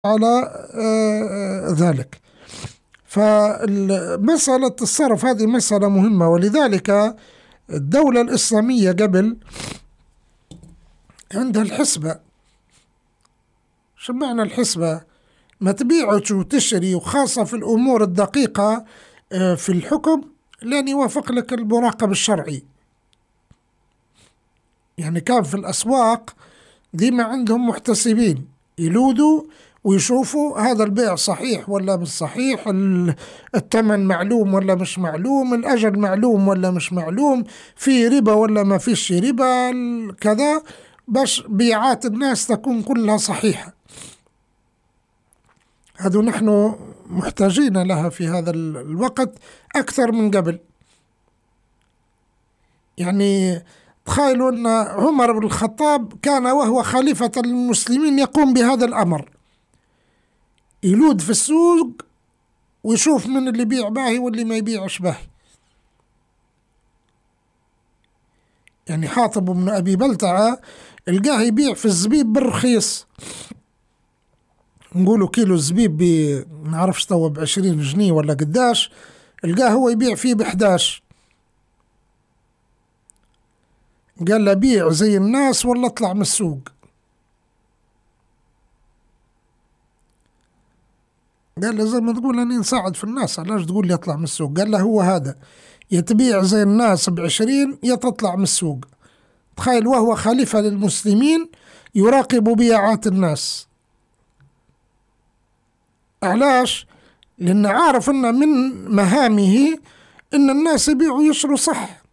على ذلك. فمسألة الصرف هذه مسألة مهمة، ولذلك الدولة الإسلامية قبل عندها الحسبة. شو معنى الحسبة؟ ما تبيعش وتشتري، وخاصة في الأمور الدقيقة في الحكم، لأن يوافق لك المراقب الشرعي. يعني كان في الأسواق ديما عندهم محتسبين يلودوا ويشوفوا هذا البيع صحيح ولا مش صحيح، الثمن معلوم ولا مش معلوم، الأجل معلوم ولا مش معلوم، في ربا ولا ما فيش ربا، كذا، باش بيعات الناس تكون كلها صحيحة. هذا نحن محتاجين لها في هذا الوقت أكثر من قبل. يعني تخيلوا أن عمر بن الخطاب كان وهو خليفة المسلمين يقوم بهذا الأمر، يلود في السوق ويشوف من اللي يبيع باهي واللي ما يبيعش باهي. يعني حاطب بن أبي بلتعة القاه يبيع في الزبيب بالرخيص، نقولوا كيلو الزبيب نعرفش توا ب20 جنيه ولا قداش، القاه هو يبيع فيه ب11. قال له بيع زي الناس ولا اطلع من السوق. قال له زي ما تقول أني نساعد في الناس، علاش تقول لي اطلع من السوق؟ قال له هو هذا، يتبيع زي الناس ب20 يتطلع من السوق. تخيل وهو خليفة للمسلمين يراقب بيعات الناس. علاش؟ لأنه عارف أن من مهامه أن الناس يبيعوا ويشروا صح،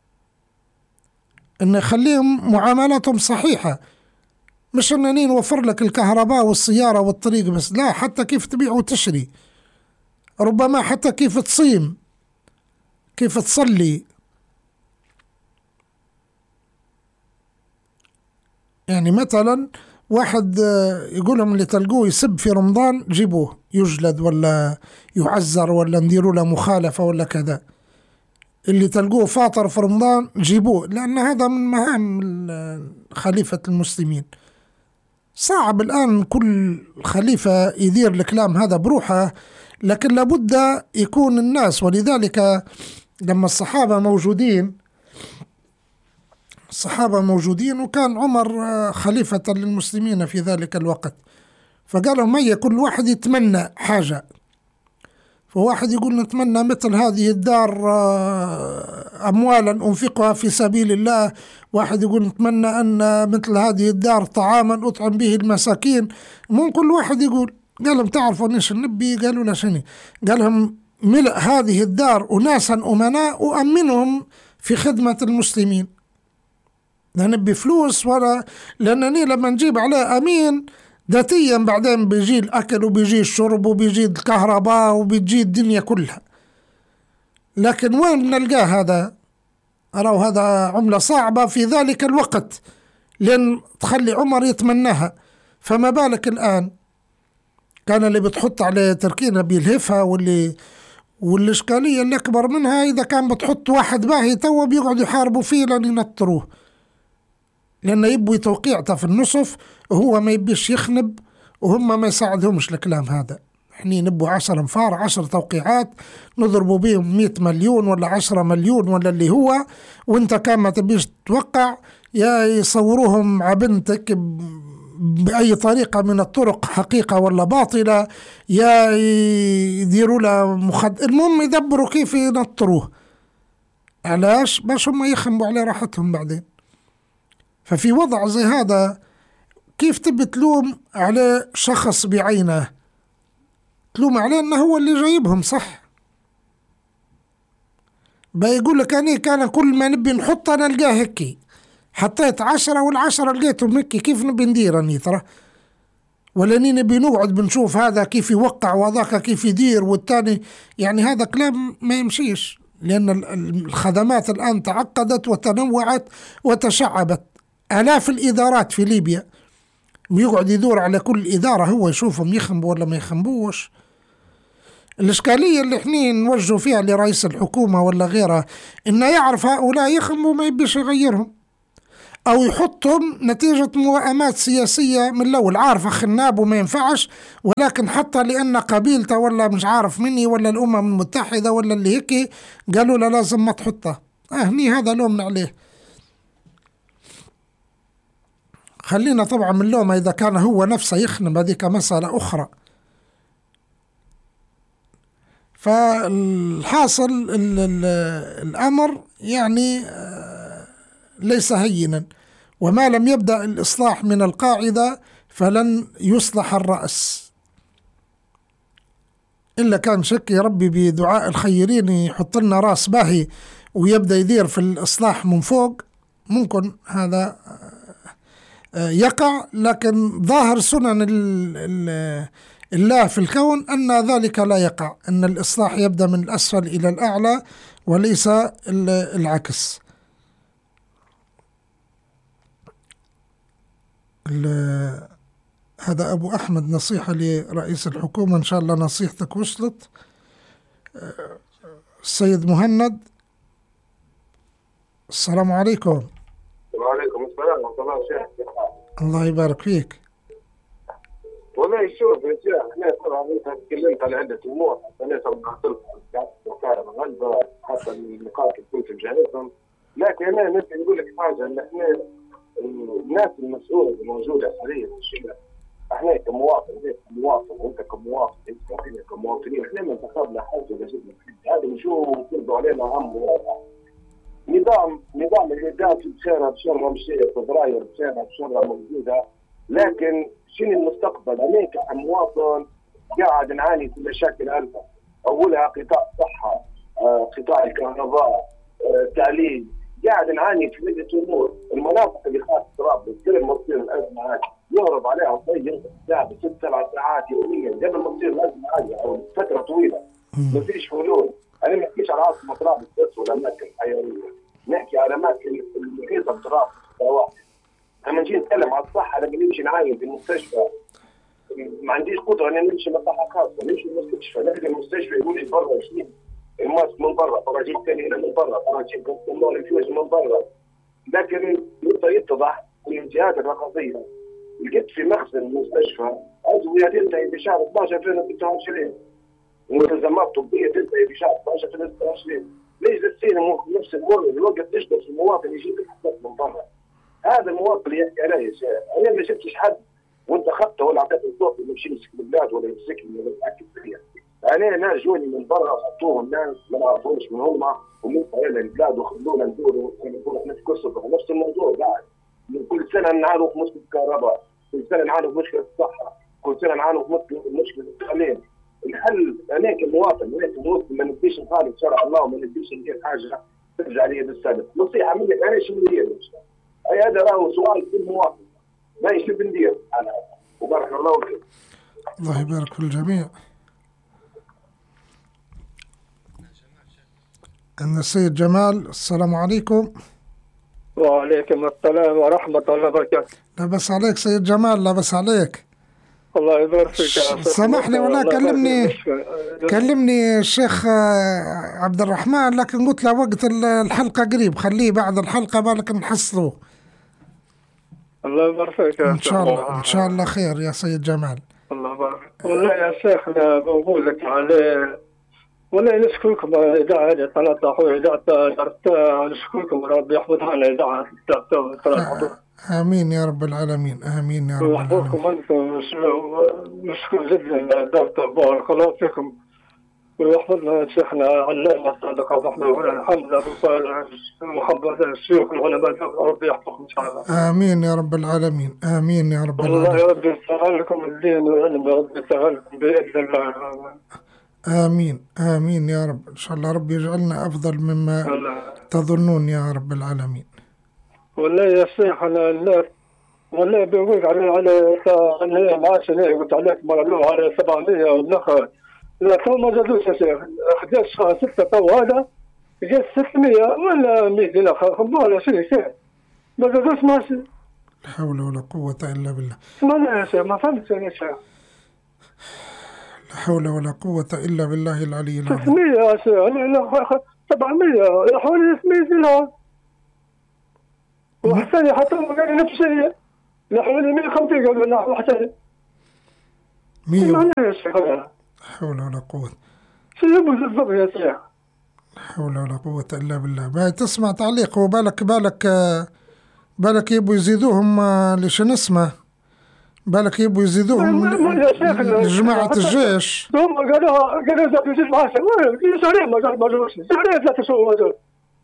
أن يخليهم معاملاتهم صحيحة، مش أنني نوفر لك الكهرباء والسيارة والطريق بس، لا، حتى كيف تبيع وتشري، ربما حتى كيف تصيم، كيف تصلي. يعني مثلا واحد يقولهم اللي تلقوه يسب في رمضان جيبوه يجلد ولا يعزر ولا نديروا له مخالفة ولا كذا. اللي تلقوه فاطر في رمضان جيبوه، لأن هذا من مهام خليفة المسلمين. صعب الآن كل خليفة يدير الكلام هذا بروحه، لكن لابد يكون الناس. ولذلك لما الصحابة موجودين وكان عمر خليفة للمسلمين في ذلك الوقت، فقالوا هيا كل واحد يتمنى حاجة. فواحد يقول نتمنى مثل هذه الدار أموالا أنفقها في سبيل الله، واحد يقول نتمنى أن مثل هذه الدار طعاما أطعم به المساكين. مو كل واحد يقول. قال لهم تعرفوا إيش النبي؟ قالوا لا شنو؟ قال لهم ملء هذه الدار أناسا أمناء أؤمنهم في خدمة المسلمين، لا نبي فلوس ولا، لأنني لما نجيب عليه أمين ذاتيا بعدين بيجي الأكل وبيجي الشرب وبيجي الكهرباء وبيجي الدنيا كلها. لكن وين نلقاه هذا؟ أروا هذا عملة صعبة في ذلك الوقت، لأن تخلي عمر يتمناها، فما بالك الآن؟ كان اللي بتحط عليه تركينة بيلهفها، والإشكالية اللي أكبر منها إذا كان بتحط واحد باهي توا بيقعدوا يحاربوا فيه لأن ينطروه، لأنه يبوي توقيعته في النصف وهو ما يبيش يخنب، وهم ما يساعدهمش الكلام هذا. احنا نبو 10 انفار 10 توقيعات نضربوا بيهم 100 مليون ولا 10 مليون ولا اللي هو، وانت كان ما تبيش تتوقع، يا يصوروهم على بنتك بأي طريقة من الطرق، حقيقة ولا باطلة، يا يديروا له المهم يدبروا كيف ينطروه. علاش؟ باش هم يخنبوا على راحتهم بعدين. ففي وضع زي هذا كيف تبي تلوم على شخص بعينه؟ تلوم عليه انه هو اللي جايبهم صح. بيقول لك أنا كان كل ما نبي نحط أنا ألقاه هكي، حطيت 10 والعشرة لقيتهم هكي، كيف نبي ندير أني ترى؟ ولا نبي نقعد بنشوف هذا كيف يوقع وذاك كيف يدير والتاني؟ يعني هذا كلام ما يمشيش، لأن الخدمات الآن تعقدت وتنوعت وتشعبت. آلاف الإدارات في ليبيا بيقعد يدور على كل إدارة هو يشوفهم يخنبوا ولا ما يخنبوش. الإشكالية اللي احنا نوجه فيها لرئيس الحكومة ولا غيره إنه يعرف هؤلاء يخنبوا ما يبيش يغيرهم، أو يحطهم نتيجة موائمات سياسية من الأول، عارفة خناب وما ينفعش، ولكن حتى لأن قبيلته ولا مش عارف مني ولا الأمم المتحدة ولا اللي هيك قالوا له لازم ما تحطه. هني هذا لومنا عليه. خلينا طبعا من لومه إذا كان هو نفسه يخنم، هذيك مسألة أخرى. فالحاصل الأمر يعني ليس هينا، وما لم يبدأ الإصلاح من القاعدة فلن يصلح الرأس، إلا كان شك يا ربي بدعاء الخيرين يحط لنا رأس باهي ويبدأ يدير في الإصلاح من فوق، ممكن هذا يقع. لكن ظاهر سنن الله في الكون أن ذلك لا يقع، أن الإصلاح يبدأ من الأسفل إلى الأعلى وليس العكس. هذا أبو أحمد نصيحة لرئيس الحكومة، إن شاء الله نصيحتك وصلت. السيد مهند، السلام عليكم. وعليكم السلام ورحمة الله وبركاته. الله يبارك فيك. والله شوف يا شيخ، احنا طبعا انت تكلمت على عدة امور، انا طبعا اعترف بالمكارم الغلبة حتى النقاط اللي كنت مجهزهم، لكن انا نبي نقول لك حاجة، ان احنا الناس المسؤولة اللي موجودة حاليا في الشارع، احنا كمواطن وانت كمواطن، انت كمواطنين، احنا ما انتخبنا حاجة ولا جبنا هذا نشوف يفرضوا علينا هم واقع. نظام الإعدام في بشرة مشي فبراير بشرة موجودة، لكن شنو المستقبل؟ أنا كمواطن قاعد نعاني في مشاكل ألفة، أولها قطاع الصحة، قطاع الكهرباء، التعليم، قاعد نعاني في عدة أمور. المناطق اللي خاصة تراب كل ما تصير الأزمة هذه يهرب عليها طيب ينقص ساعة ب 6-7 ساعات يوميا قبل ما تصير الأزمة هذه أو فترة طويلة. ما فيش حلول. أنا ما نحكيش على عاصمة طرابلس بس ولا أماكن حيوية، نحكي على أماكن المحيطة بطرابلس واحد. لما نجي نتكلم على الصحة لما نمشي نعاين في المستشفى ما عنديش قدرة إني نمشي مصحة خاصة، نمشي المستشفى، نلقى المستشفى يقول لي برا شيء الماسك من برا، براجيل ثاني هنا من برا، براجيل الله الفيوز من برا. لكن يتضح من الجهات الرقابية لقيت في مخزن المستشفى أدوية تنتهي بشهر 12 2026 وملتزمات طبية تنتهي بشهر 12 2026. ليش تصير نفس الوقت تشتغل المواطن يجيب الحاجات من برا؟ هذا المواطن اللي يحكي عليه يا شيخ. انا ما شفتش حد وانت اخذته ولا اعطيته الصوت يمشي يمسك البلاد ولا يمسكني ولا يتاكد فيها. انا ناس جوني من برا وحطوهم ناس ما نعرفوش من هم ومن علينا البلاد وخلونا ندوروا نفس الموضوع قاعد. كل سنه نعانوا في مشكله الكهرباء، كل سنه نعانوا في مشكله الصحه، كل سنه نعانوا في مشكله التعليم. الحل انا كمواطن ما نديش نخالف شرع الله وما نديش ندير حاجه ترجع لي بالسلب. نصيحه منك انا شو ندير؟ اي هذا راهو سؤال كل مواطن، ما يشوف ندير انا. وبارك الله فيك. الله يبارك في الجميع. أن السيد جمال، السلام عليكم. وعليكم السلام ورحمة الله وبركاته. لا بس عليك سيد جمال، لا بس عليك. الله يبارك فيك. سامحني ولا كلمني الشيخ عبد الرحمن، لكن قلت له وقت الحلقة قريب، خليه بعد الحلقة بالك نحصلوه. الله يبارك فيك إن شاء الله إن شاء الله خير يا سيد جمال. الله يبارك. والله يا شيخ أنا بقول لك عليه، والله نشكركم على الإذاعة هذه قناة أخوي إذاعة نشكركم وربي يحفظها لنا الإذاعة قناة. آمين يا رب العالمين، آمين يا رب العالمين. ويحفظكم أنتم، نشكر جدا دكتور بارك الله فيكم، ويحفظنا شيخنا علامة صادق عبد الرحمن ولا حمزة أبو صالح محمد الشيوخ العلماء، ربي يحفظكم إن شاء الله. آمين يا رب العالمين، آمين يا رب العالمين. الله يا رب يسهل لكم الدين والعلم، يا رب يسهل لكم بإذن الله. آمين آمين يا رب، إن شاء الله رب يجعلنا أفضل مما تظنون يا رب العالمين. والله يا شيخ أنا والله بيقول على معاش أنا قلت عليك مرة له على 700 والنخل، لا تو ما زادوش يا شيخ، 11 6 تو هذا جاء 600 ولا 100 دينار خبوا شنو شيء ما زادوش ماشي. لا حول ولا قوة إلا بالله. ما يا شيخ ما فهمت يا شيخ. لا حول ولا قوة إلا بالله العلي العظيم. 600 يا شيخ، 700 حوالي 600 دينار وحسن حتى قال نفس الشيء حوالي 150 قالوا لنا وحسن 100 ما شيخ لا حول ولا قوة. شو بالضبط يا شيخ؟ لا حول ولا قوة إلا بالله. باي تسمع تعليق وبالك بالك يبوا يزيدوهم لشن اسمه، بالك يبوا يزيدوهم لجماعة الجيش. هم قالوا زادوا جيش معاشر شهرين ما قالوا شهرين 3 شهور.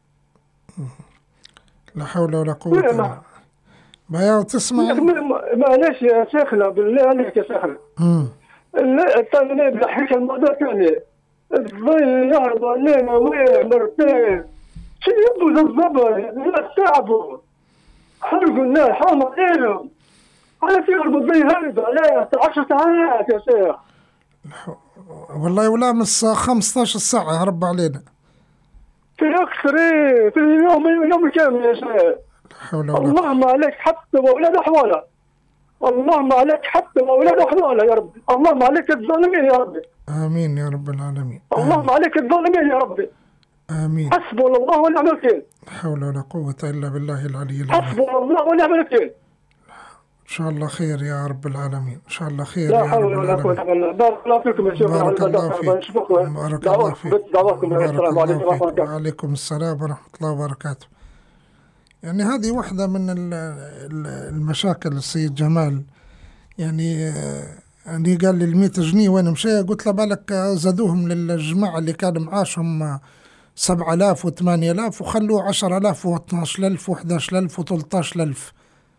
لا حول ولا قوة إلا بالله. باي تسمع معلش يا شيخنا بالله عليك يا شيخنا. الثاني بحكي الموضوع ثاني الظل يهرب علينا وين مرتين شو يبوا بالضبط الناس تعبوا حرقوا الناس حرموا عليهم على في يهرب الظل هرب علينا 10 ساعات يا شيخ والله ولامس 15 ساعة هرب علينا في أكثر في يوم كامل يا شيخ. اللهم عليك حتى وأولاد أحواله، اللهم عليك حتى وأولاد أحواله يا رب، اللهم عليك الظالمين يا رب. آمين يا رب العالمين. اللهم عليك الظالمين يا رب. آمين. حسبنا الله ونعم الوكيل. لا حول ولا قوة إلا بالله العلي العظيم. حسبنا الله ونعم الوكيل. إن شاء الله خير يا رب العالمين، إن شاء الله خير لا حول ولا قوة إلا بالله. بارك الله فيكم يا شيخ. بارك الله فيك. بارك الله فيك. دعواكم. السلام عليكم ورحمة الله. وعليكم السلام ورحمة الله وبركاته. يعني هذه واحدة من المشاكل السيد جمال. يعني قال لي 100 جنيه وين مشي؟ قلت له بالك زادوهم للجماعة اللي كان معاشهم 7000 و8000 وخلوه 10000 و12000 و11000 و13000.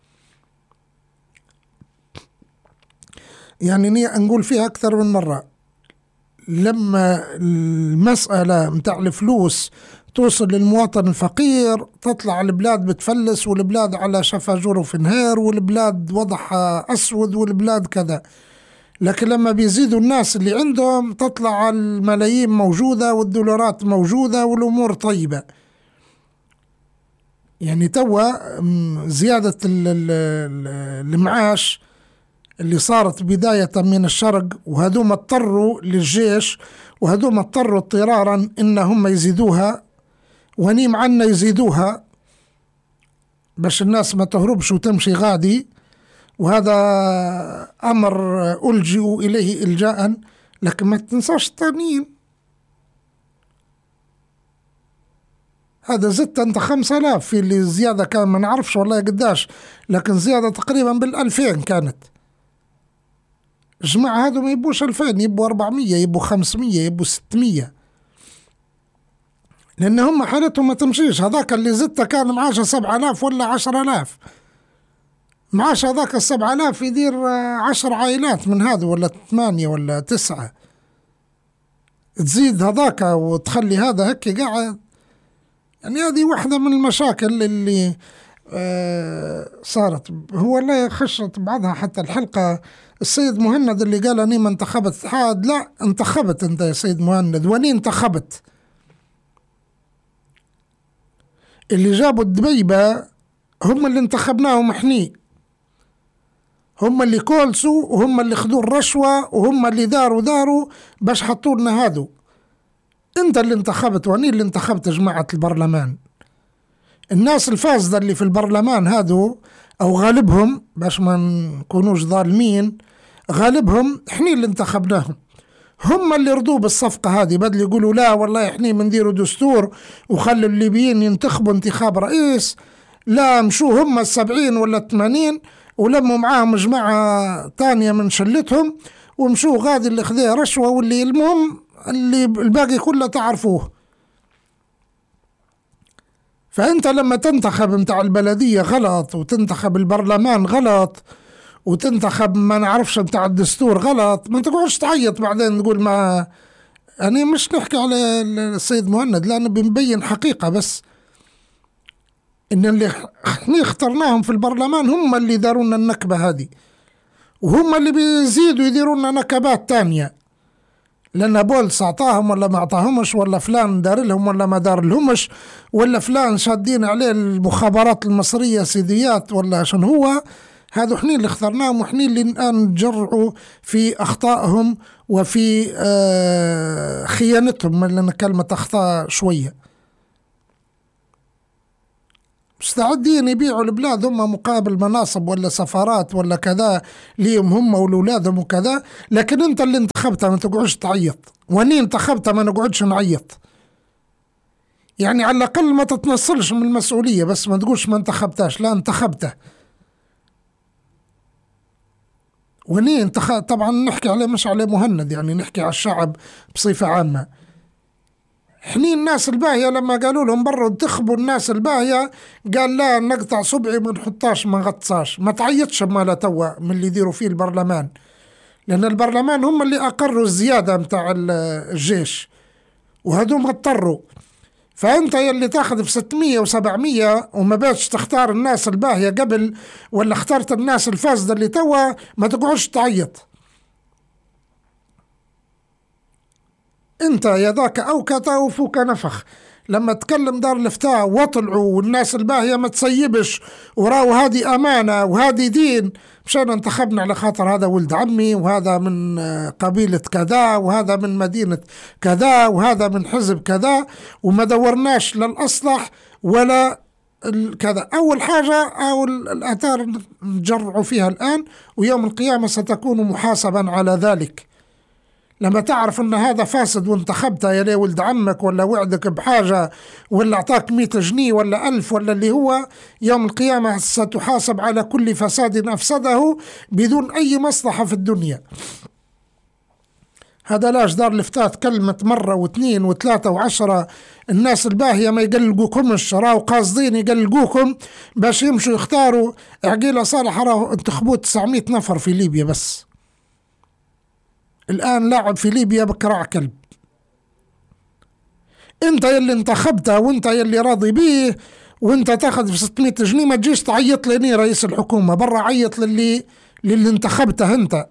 يعني نقول فيها أكثر من مرة، لما المسألة متاع الفلوس توصل للمواطن الفقير تطلع البلاد بتفلس، والبلاد على شفا جرف انهار، والبلاد وضعها أسود، والبلاد كذا. لكن لما بيزيدوا الناس اللي عندهم تطلع الملايين موجودة والدولارات موجودة والأمور طيبة. يعني توا زيادة المعاش اللي صارت بداية من الشرق، وهذوما اضطروا للجيش، وهذوما اضطروا اضطرارا إنهم يزيدوها، ونيم عنا يزيدوها باش الناس ما تهربش وتمشي غادي. وهذا أمر ألجئوا إليه إلجاء. لكن ما تنساش التانيين، هذا زدت أنت 5000 في اللي زيادة كان ما نعرفش والله قداش، لكن زيادة تقريبا بال2000 كانت. جماعة هذو ما يبوش 2000، يبوا 400، يبوا 500، يبوا 600، لأن هم حالتهم ما تمشيش. هذاك اللي زدته كان معاشه 7000 ولا 10000، معاش هذاك 7000 يدير 10 عائلات من هذا ولا 8 ولا 9. تزيد هذاك وتخلي هذا هيك قاعد. يعني هذه واحدة من المشاكل اللي صارت. هو لا خشت بعضها حتى الحلقة السيد مهند اللي قال أني ما انتخبت اتحاد. لا، انتخبت أنت يا سيد مهند، واني انتخبت. اللي جابوا الدبيبة هم اللي انتخبناهم احني، هم اللي كولسوا، وهم اللي خذوا الرشوة، وهم اللي داروا باش حطوا لنا هذو. انت اللي انتخبت واني اللي انتخبت جماعة البرلمان. الناس الفاسدة اللي في البرلمان هذو، او غالبهم باش ما نكونوش ظالمين، غالبهم احنا اللي انتخبناهم. هم اللي رضوا بالصفقة هذه، بدل يقولوا لا والله احنا بنديروا دستور وخلوا الليبيين ينتخبوا انتخاب رئيس. لا، مشوا هم 70 ولا 80 ولموا معاهم جماعة تانية من شلتهم ومشوا غادي اللي خذيه رشوة، واللي المهم اللي الباقي كله تعرفوه. فأنت لما تنتخب متاع البلدية غلط، وتنتخب البرلمان غلط، وتنتخب ما نعرفش متاع الدستور غلط، ما تقعدش تعيط بعدين تقول ما. أنا مش نحكي على السيد مهند، لأنه بنبين حقيقة بس، إن اللي احنا اخترناهم في البرلمان هم اللي دارونا النكبة هذه، وهم اللي بيزيدوا يديرونا نكبات تانية، لأن بولس أعطاهم ولا ما أعطاهمش، ولا فلان دار لهم ولا ما دار لهمش، ولا فلان شادين عليه المخابرات المصرية سيديات ولا عشان هو. هذا احنا اللي اخترناهم، واحنا اللي الآن نجرعوا في أخطائهم وفي خيانتهم، لأن كلمة أخطاء شوية. مستعدين يبيعوا البلاد هم مقابل مناصب ولا سفارات ولا كذا ليهم هم ولولادهم وكذا. لكن انت اللي انتخبتها ما تقعدش تعيط، واني انتخبتها ما نقعدش نعيط. يعني على الأقل ما تتنصلش من المسؤولية، بس ما تقولش ما انتخبتاش، لا انتخبته. وني طبعا نحكي عليه مش عليه مهند، يعني نحكي على الشعب بصفة عامة. حنين الناس الباهية لما قالوا لهم برا انتخبوا الناس الباهية، قال لا نقطع صبعي ما نحطاش ما نغطساش. ما تعيطش بما توا من اللي يديروا فيه البرلمان، لأن البرلمان هم اللي أقروا الزيادة متاع الجيش وهدوم اضطروا. فأنت يلي تاخذ في 600 و700 وما باش تختار الناس الباهية قبل، ولا اخترت الناس الفاسدة اللي توا، ما تقعدش تعيط. انت يا ذاك أوكتا وفوك نفخ. لما تكلم دار الافتاء وطلعوا والناس الباهية ما تسيبش وراو هذه أمانة وهذه دين، مشان انتخبنا على خاطر هذا ولد عمي وهذا من قبيلة كذا وهذا من مدينة كذا وهذا من حزب كذا، وما دورناش للأصلح ولا كذا. أول حاجة أو الآثار نجرعوا فيها الآن، ويوم القيامة ستكون محاسبا على ذلك. لما تعرف أن هذا فاسد وانتخبته يا لي ولد عمك، ولا وعدك بحاجة، ولا أعطاك 100 جنيه ولا 1000 ولا اللي هو، يوم القيامة ستحاسب على كل فساد أفسده بدون أي مصلحة في الدنيا. هذا لاش دار الافتاء كلمة مرة واثنين وثلاثة وعشرة الناس الباهية ما يقلقوكمش، راو قاصدين يقلقوكم باش يمشوا يختاروا. عقيلة صالح راو انتخبوا 900 نفر في ليبيا بس، الآن لاعب في ليبيا بكراع كلب. انت يلي انتخبته وانت يلي راضي بيه وانت تاخذ في 600 جنيه، ما تجيش تعيط لني رئيس الحكومة برا، عيط للي انتخبته انت.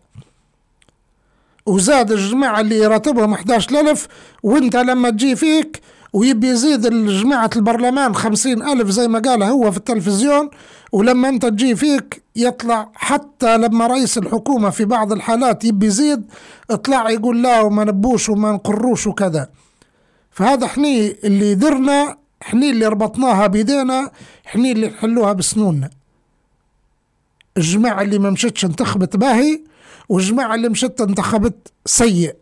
وزاد الجماعة اللي راتبهم 11,000، وانت لما تجي فيك ويبي يزيد الجماعة البرلمان 50,000 زي ما قال هو في التلفزيون، ولما انت تجي فيك يطلع حتى لما رئيس الحكومة في بعض الحالات يبي يزيد اطلع يقول لا وما نبوش وما نقروش وكذا. فهذا حني اللي درنا، حني اللي ربطناها بيدينا، حني اللي نحلوها بسنوننا. الجماعة اللي ما مشتش انتخبت باهي، والجماعة اللي مشت انتخبت سيء،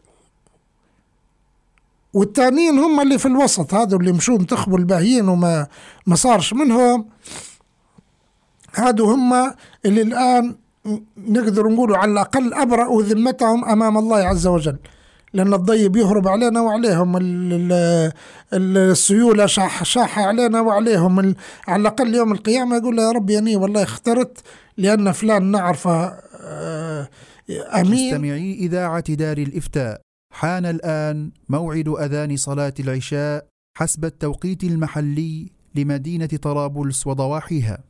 والتانيين هم اللي في الوسط، هذا اللي مشوا انتخبوا الباهيين وما صارش منهم. هادو هم اللي الآن نقدر نقولوا على الأقل أبرأوا ذمتهم أمام الله عز وجل، لأن الضيب يهرب علينا وعليهم، السيولة شاحة علينا وعليهم. على الأقل يوم القيامة يقول يا رب يني والله اخترت لأن فلان نعرفه أمين. مستمعي إذاعة دار الإفتاء، حان الآن موعد أذان صلاة العشاء حسب التوقيت المحلي لمدينة طرابلس وضواحيها.